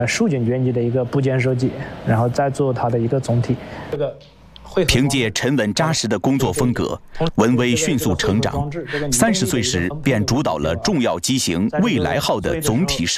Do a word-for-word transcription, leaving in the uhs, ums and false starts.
数据原理的一个部件设计，然后再做它的一个总体。这个。 凭借沉稳扎实的工作风格，文威迅速成长。三十岁时便主导了重要机型“未来号”的总体设